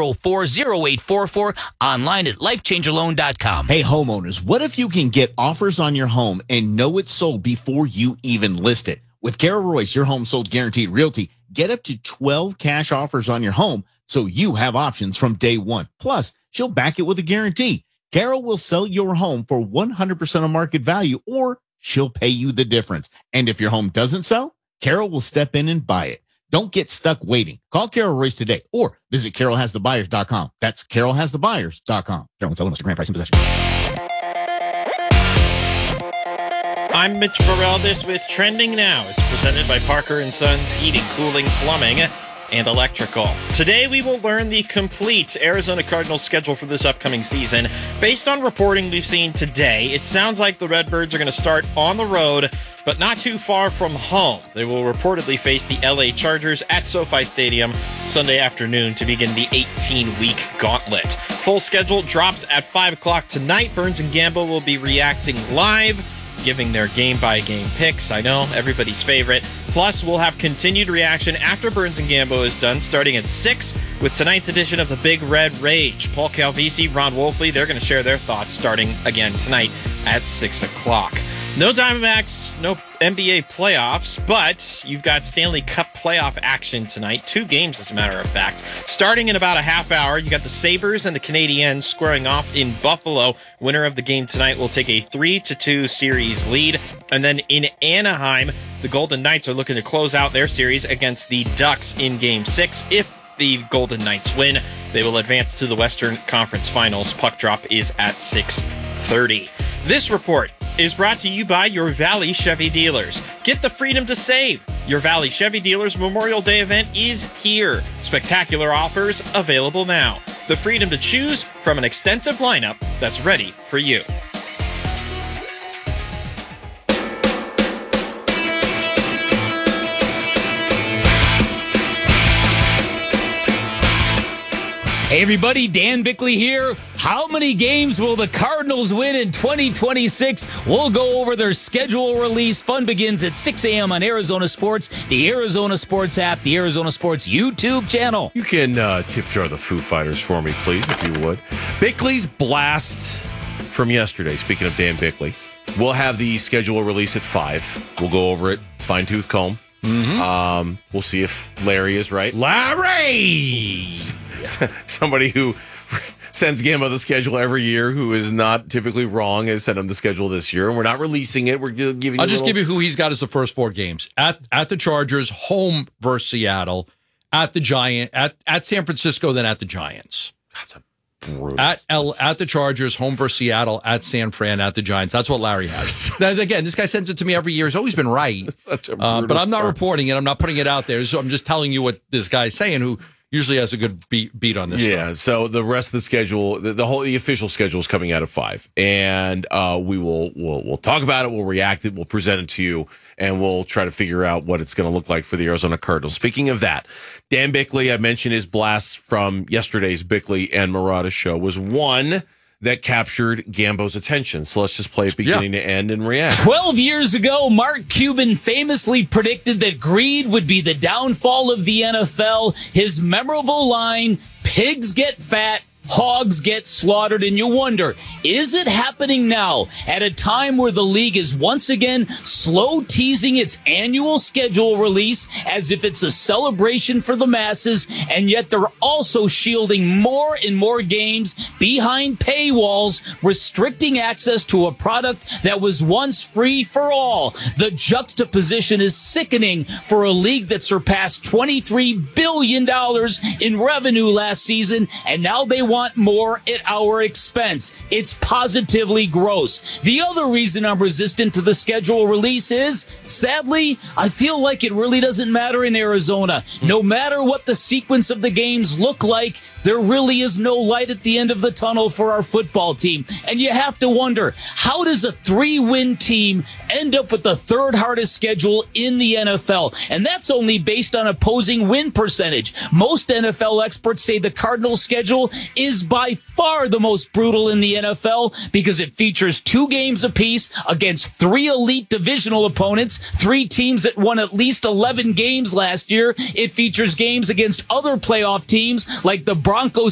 888-404-0844, online at lifechangerloan.com. Hey, homeowners, what if you can get offers on your home and know it's sold before you even list it? With Carol Royce, your home sold guaranteed realty, get up to 12 cash offers on your home so you have options from day one. Plus, she'll back it with a guarantee. Carol will sell your home for 100% of market value, or she'll pay you the difference. And if your home doesn't sell, Carol will step in and buy it. Don't get stuck waiting. Call Carol Royce today or visit carolhasthebuyers.com. That's carolhasthebuyers.com. Carol, selling, Mr. Grant, price and possession. I'm Mitch Vareldis with Trending Now. It's presented by Parker & Sons Heating, Cooling, Plumbing, and Electrical. Today we will learn the complete Arizona Cardinals schedule for this upcoming season. Based on reporting we've seen today, it sounds like the Redbirds are going to start on the road, but not too far from home. They will reportedly face the LA Chargers at SoFi Stadium Sunday afternoon to begin the 18-week gauntlet. Full schedule drops at 5 o'clock tonight. Burns and Gambo will be reacting live, giving their game-by-game picks. I know, everybody's favorite. Plus, we'll have continued reaction after Burns and Gambo is done, starting at 6 with tonight's edition of the Big Red Rage. Paul Calvisi, Ron Wolfley, they're going to share their thoughts starting again tonight at 6 o'clock. No Diamondbacks, no NBA playoffs, but you've got Stanley Cup playoff action tonight. 2 games, as a matter of fact. Starting in about a half hour, you got the Sabres and the Canadiens squaring off in Buffalo. Winner of the game tonight will take a 3-2 series lead. And then in Anaheim, the Golden Knights are looking to close out their series against the Ducks in Game 6. If the Golden Knights win, they will advance to the Western Conference Finals. Puck drop is at 6:30. This report is brought to you by Your Valley Chevy Dealers. Get the freedom to save. Your Valley Chevy Dealers Memorial Day event is here. Spectacular offers available now. The freedom to choose from an extensive lineup that's ready for you. Hey everybody, Dan Bickley here. How many games will the Cardinals win in 2026? We'll go over their schedule release. Fun begins at 6 a.m. on Arizona Sports, the Arizona Sports app, the Arizona Sports YouTube channel. You can tip jar the Foo Fighters for me, please, if you would. Bickley's blast from yesterday, speaking of Dan Bickley. We'll have the schedule release at 5. We'll go over it, fine-tooth comb. Mm-hmm. We'll see if Larry is right. Larry! Somebody who sends Gambo the schedule every year, who is not typically wrong, has sent him the schedule this year, and we're not releasing it. We're giving. I'll just give you who he's got as the first 4 games: at the Chargers, home versus Seattle, at the at San Francisco, then at the Giants. That's a brutal. At the Chargers, home versus Seattle, at San Fran, at the Giants. That's what Larry has. Now, again, this guy sends it to me every year. He's always been right, Such a but I'm not reporting it. I'm not putting it out there. So I'm just telling you what this guy's saying, who usually has a good beat on this. Yeah, stuff. So the rest of the schedule, the official schedule is coming out at 5, and we'll talk about it, we'll react it, we'll present it to you, and we'll try to figure out what it's going to look like for the Arizona Cardinals. Speaking of that, Dan Bickley, I mentioned his blast from yesterday's Bickley and Murata show was one that captured Gambo's attention. So let's just play it beginning to end and react. 12 years ago, Mark Cuban famously predicted that greed would be the downfall of the NFL. His memorable line, "Pigs get fat, hogs get slaughtered," and you wonder, is it happening now at a time where the league is once again slow teasing its annual schedule release as if it's a celebration for the masses, and yet they're also shielding more and more games behind paywalls, restricting access to a product that was once free for all? The juxtaposition is sickening for a league that surpassed $23 billion in revenue last season, and now they want more at our expense. It's positively gross. The other reason I'm resistant to the schedule release is, sadly, I feel like it really doesn't matter in Arizona. No matter what the sequence of the games look like, there really is no light at the end of the tunnel for our football team. And you have to wonder, how does a 3-win team end up with the 3rd hardest schedule in the NFL? And that's only based on opposing win percentage. Most NFL experts say the Cardinals' schedule is by far the most brutal in the NFL because it features 2 games apiece against 3 elite divisional opponents, 3 teams that won at least 11 games last year. It features games against other playoff teams like the Broncos